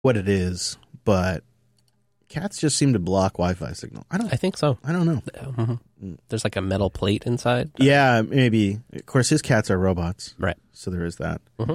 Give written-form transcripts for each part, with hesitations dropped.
what it is, but cats just seem to block Wi-Fi signal. I think so. I don't know. Mm-hmm. There's like a metal plate inside. Yeah, maybe. Of course, his cats are robots. Right. So there is that. Mm-hmm.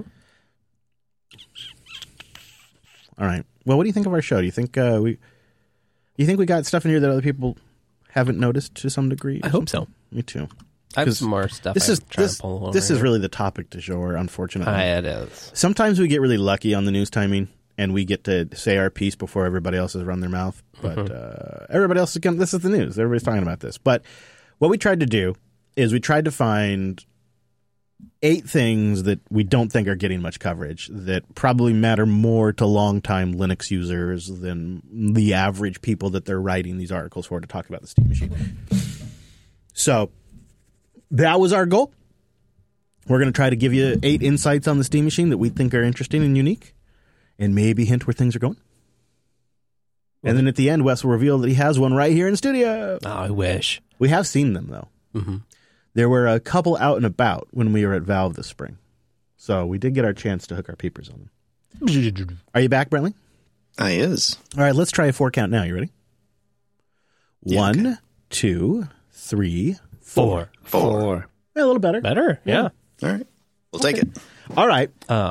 All right. Well, what do you think of our show? Do you think we got stuff in here that other people haven't noticed to some degree? I hope so. Me too. I have some more stuff. This is here. really the topic du jour, unfortunately. It is. Sometimes we get really lucky on the news timing, and we get to say our piece before everybody else has run their mouth. But everybody else this is the news. Everybody's talking about this. But what we tried to do is we tried to find 8 things that we don't think are getting much coverage that probably matter more to longtime Linux users than the average people that they're writing these articles for to talk about the Steam Machine. So that was our goal. We're going to try to give you 8 insights on the Steam Machine that we think are interesting and unique, and maybe hint where things are going. And then at the end, Wes will reveal that he has one right here in the studio. Oh, I wish. We have seen them, though. Mm-hmm. There were a couple out and about when we were at Valve this spring. So we did get our chance to hook our peepers on them. Are you back, Brentley? I is. All right, let's try a 4 count now. You ready? Yeah, 1, okay. 2, 3, 4. 4. A little better. Better, yeah. All right. We'll take it. All right.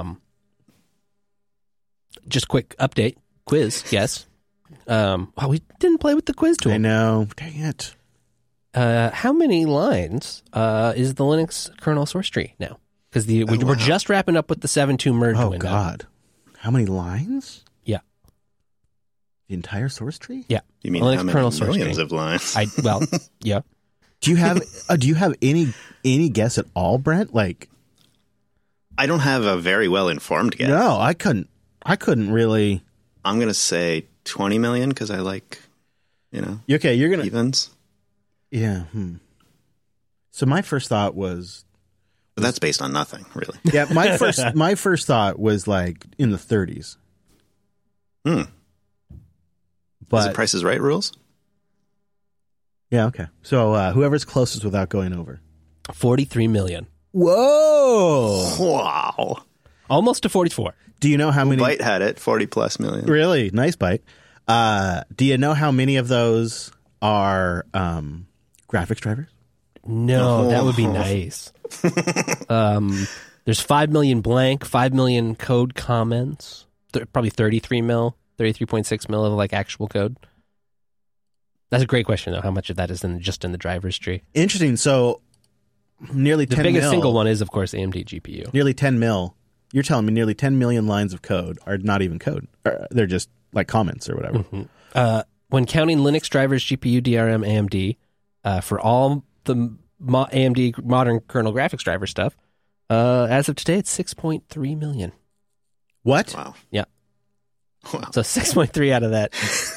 Just quick update. Quiz, yes. Wow, we didn't play with the quiz tool. I know. Dang it. How many lines is the Linux kernel source tree now? Because we're just wrapping up with the 7.2 merge window. Oh, God. How many lines? Yeah. The entire source tree? Yeah. You mean Linux how many kernel source millions tree. of lines? Yeah. Do you have any guess at all, Brent? Like, I don't have a very well informed guess. no, I couldn't really. I'm going to say 20 million because I like, Okay, you're gonna. evens. Yeah. So my first thought was. But that's based on nothing, really. Yeah, my first thought was like in the 30s. Is But it Price is Right rules? yeah, okay. So whoever's closest without going over. 43 million. Whoa! Wow. Almost to 44. Do you know how many? Byte had it, 40 plus million. Really nice bite. Do you know how many of those are graphics drivers? No, that would be nice. There's 5 million blank, 5 million code comments, probably 33.6 mil of like actual code. That's a great question, though. How much of that is just in the driver's tree? Interesting. So nearly 10 The biggest mil, single one is, of course, AMD GPU. Nearly 10 mil. You're telling me nearly 10 million lines of code are not even code. They're just like comments or whatever. Mm-hmm. When counting Linux drivers, GPU, DRM, AMD, for all the AMD modern kernel graphics driver stuff, as of today, it's 6.3 million. What? Wow. Yeah. Wow. So 6.3 out of that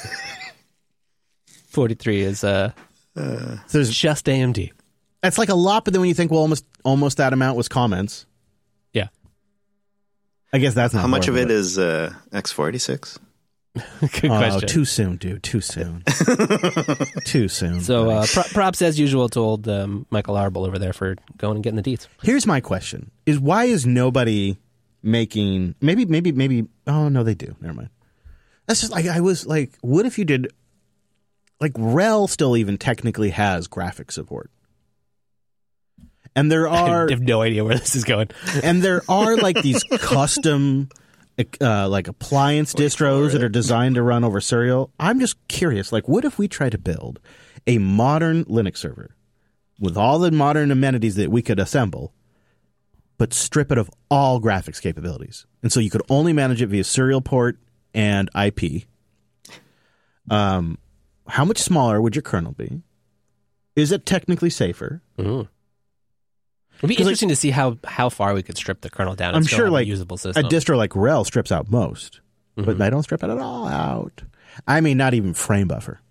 43 is So there's just AMD. That's like a lot, but then when you think, well, almost that amount was comments. Yeah. I guess that's not How much of horrible, it is x86? Good question. Too soon, dude. Too soon. Too soon. So props as usual to old Michael Arbel over there for going and getting the deets. Here's my question: is why is nobody making maybe? Oh no, they do. Never mind. That's just like I was like, what if you did? Like RHEL still even technically has graphic support, and there are I have no idea where this is going. and there are like these custom. Like appliance distros that are designed to run over serial. I'm just curious, like, what if we try to build a modern Linux server with all the modern amenities that we could assemble, but strip it of all graphics capabilities? And so you could only manage it via serial port and IP. How much smaller would your kernel be? Is it technically safer? Mm-hmm. It'd be interesting to see how far we could strip the kernel down. I'm sure like a usable system. a distro like RHEL strips out most, but they don't strip it at all out. I mean, not even frame buffer.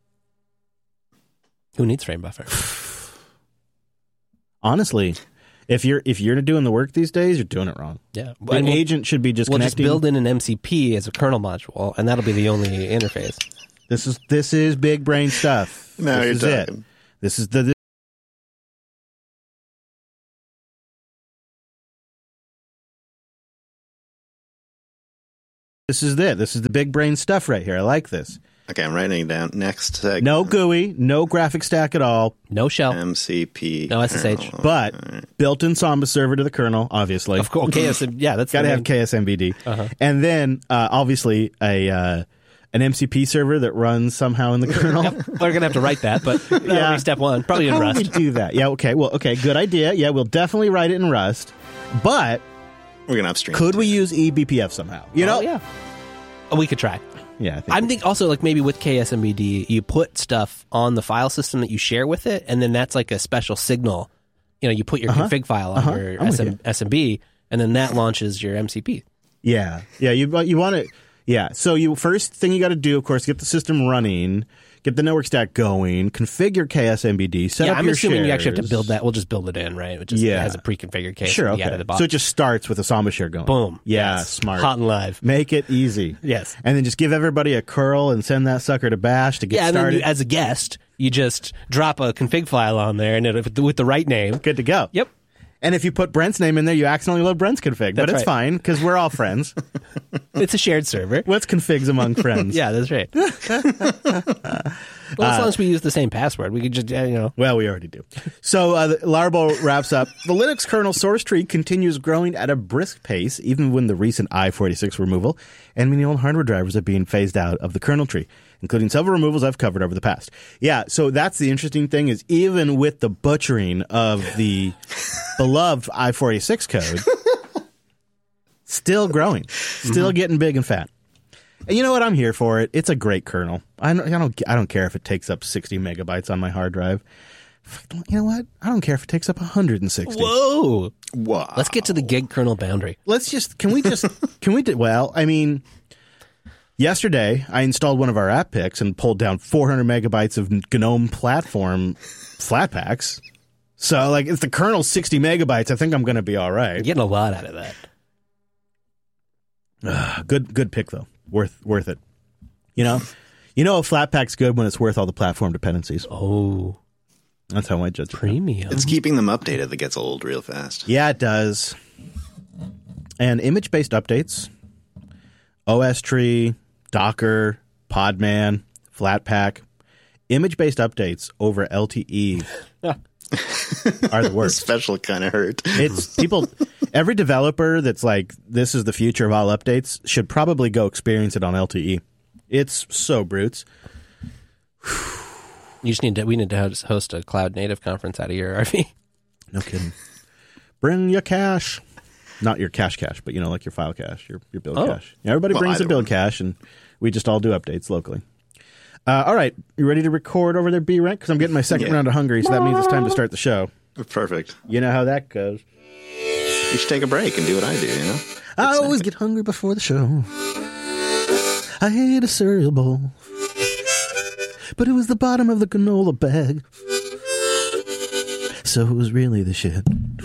Who needs frame buffer? Honestly, if you're doing the work these days, you're doing it wrong. Yeah, An agent should be just we'll connecting. just build in an MCP as a kernel module, and that'll be the only interface. This is big brain stuff. Now This you're is talking. it. This is the This is it. This is the big brain stuff right here. I like this. Okay, I'm writing it down. Next segment. No GUI, no graphic stack at all, No shell. MCP. No SSH. but built-in Samba server to the kernel, obviously. Of course. Yeah, that's Got to the have main- KSMBD. And then, obviously, an MCP server that runs somehow in the kernel. We're going to have to write that, but that'll Yeah. be step one. Probably in How would Rust. we do that? Yeah, okay. Well, okay, good idea. Yeah, we'll definitely write it in Rust. But We're going to upstream. could we use eBPF somehow? You know? Oh, yeah. Oh, we could try. Yeah, I think I'm thinking also like maybe with KSMBD, you put stuff on the file system that you share with it, and then that's like a special signal. You know, you put your config file on your I'm with you. SMB, and then that launches your MCP. Yeah, you want to. Yeah, so you first thing you got to do, of course, get the system running, get the network stack going, configure KSMBD, set Yeah, up I'm your assuming you actually have to shares. build that. We'll just build it in, right? It just Yeah. it has a pre-configured KSMBD Sure, out okay. of the box. So it just starts with a Samba share going. Boom. Yeah, Yes. smart. Hot and live. Make it easy. Yes. And then just give everybody a curl and send that sucker to bash to get Yeah, and then started. you, as a guest, you just drop a config file on there, and with the right name. Good to go. Yep. And if you put Brent's name in there, you accidentally load Brent's config. But That's it's right. fine because we're all friends. It's a shared server. What's configs among friends? Yeah, that's right. Well, as long as we use the same password, we could just, Well, we already do. So Laravel wraps up. The Linux kernel source tree continues growing at a brisk pace, even when the recent i46 removal and many old hardware drivers are being phased out of the kernel tree, including several removals I've covered over the past. Yeah, so that's the interesting thing is even with the butchering of the beloved i46 code, still growing, still getting big and fat. And you know what? I'm here for it. It's a great kernel. I don't care if it takes up 60 megabytes on my hard drive. You know what? I don't care if it takes up 160. whoa. Wow. Let's get to the gig kernel boundary. Can we do, well, I mean, yesterday I installed one of our app picks and pulled down 400 megabytes of GNOME platform Flatpaks. So, like, if the kernel's 60 megabytes, I think I'm going to be all right. You're getting a lot out of that. Good pick, though. Worth it. You know a Flatpak's good when it's worth all the platform dependencies. Oh, That's how I judge it. premium. It's keeping them updated that gets old real fast. Yeah, it does. And image-based updates, OS tree, Docker, Podman, Flatpak, image-based updates over LTE are the worst. Special kind of hurt. It's people, every developer that's like, this is the future of all updates should probably go experience it on LTE. It's so brutes. We need to host a cloud native conference out of your RV. No kidding. Bring your cache. Not your cache, but like your file cache, your build cache. Yeah, everybody Well, brings a either build one. cache, and we just all do updates locally. All right, you ready to record over there, B-Rank? Because I'm getting my second Yeah. round of hungry, so that means it's time to start the show. Perfect. You know how that goes. You should take a break and do what I do, you know? I always get hungry before the show. I ate a cereal bowl, but it was the bottom of the granola bag, so it was really the shit.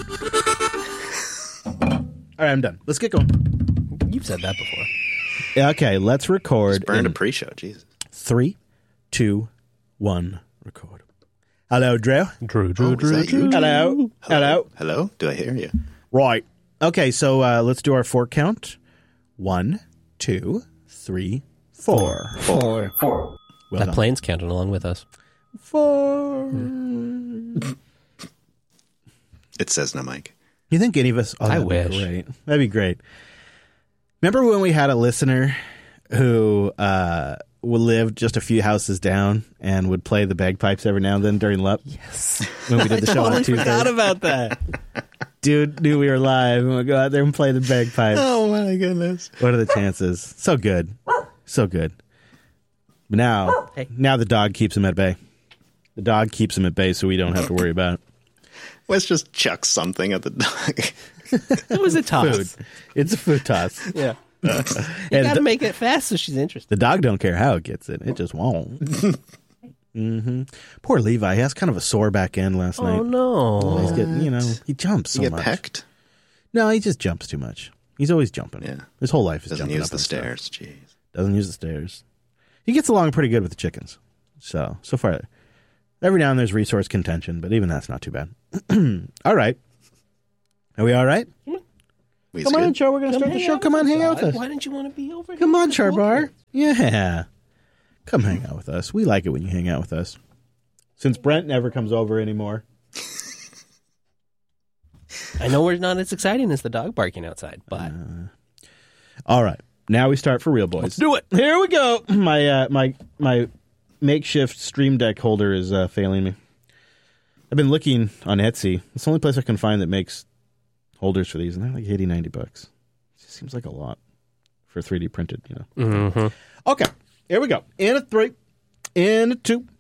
All right, I'm done. Let's get going. You've said that before. Yeah, okay, let's record. Burned a in pre-show, Jesus. 3, 2, 1, record. Hello, Drew. Drew. is that you? Hello. Hello. Hello? Do I hear you? Right. Okay, so let's do our 4 count. 1, 2, 3, 4. Four. Well That done. plane's counting along with us. 4. It says no, Mike. You think any of us? Oh, I that'd be wish. Great. That'd be great. Remember when we had a listener who lived just a few houses down and would play the bagpipes every now and then during LUP? Yes. When we did the show on Totally Tuesday. forgot about that. Dude knew we were live and would go out there and play the bagpipes. Oh, my goodness. What are the chances? So good. So good. But now the dog keeps him at bay. The dog keeps him at bay so we don't have to worry about Let's just chuck something at the dog. It was a toss. food. It's a food toss. Yeah. You And gotta make it fast so she's interested. the dog don't care how it gets it. It just won't. Poor Levi. He has kind of a sore back end last night. Oh no. He's getting, he jumps so You get much. pecked? No, he just jumps too much. He's always jumping. Yeah. His whole life is Doesn't jumping use up the on stuff. stairs. Jeez. Doesn't use the stairs. He gets along pretty good with the chickens. So far, every now and then there's resource contention, but even that's not too bad. All right. Are we all right? Come on, Char. We're going to start the show. Come on, hang out with us. Why didn't you want to be over? Come on, Charbar. Yeah. Come hang out with us. We like it when you hang out with us. Since Brent never comes over anymore. I know we're not as exciting as the dog barking outside, but All right. Now we start for real, boys. let's do it. Here we go. My makeshift Stream Deck holder is failing me. I've been looking on Etsy. It's the only place I can find that makes holders for these, and they're like $80, $90. It just seems like a lot for 3D printed, you know. Mm-hmm. Okay, here we go. In a 3, in a 2,